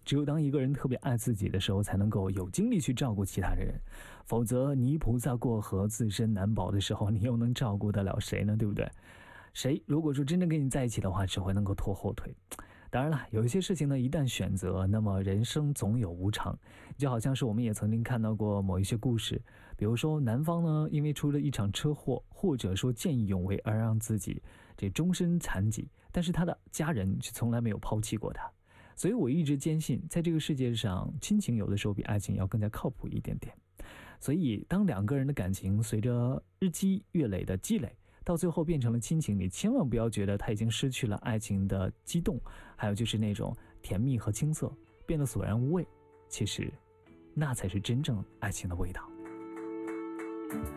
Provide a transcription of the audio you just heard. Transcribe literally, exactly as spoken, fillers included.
只有当一个人特别爱自己的时候，才能够有精力去照顾其他的人，否则泥菩萨过河自身难保的时候，你又能照顾得了谁呢？对不对？谁如果说真正跟你在一起的话，只会能够拖后腿。当然了，有一些事情呢，一旦选择，那么人生总有无常。就好像是我们也曾经看到过某一些故事，比如说男方呢，因为出了一场车祸，或者说见义勇为而让自己这终身残疾，但是他的家人却从来没有抛弃过他。所以我一直坚信，在这个世界上，亲情有的时候比爱情要更加靠谱一点点。所以当两个人的感情随着日积月累的积累，到最后变成了亲情，你千万不要觉得他已经失去了爱情的激动，还有就是那种甜蜜和青涩，变得索然无味。其实那才是真正爱情的味道。